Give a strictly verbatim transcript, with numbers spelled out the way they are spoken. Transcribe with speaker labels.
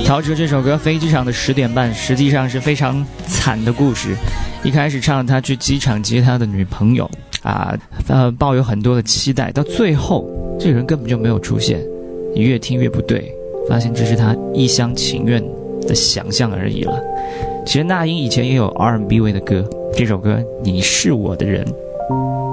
Speaker 1: 陶喆这首歌《飞机场的十点半》实际上是非常惨的故事。一开始唱他去机场接他的女朋友啊，呃，抱有很多的期待，到最后这个人根本就没有出现。你越听越不对，发现这是他一厢情愿的想象而已了。其实那英以前也有 R and B 味的歌，这首歌《你是我的人》。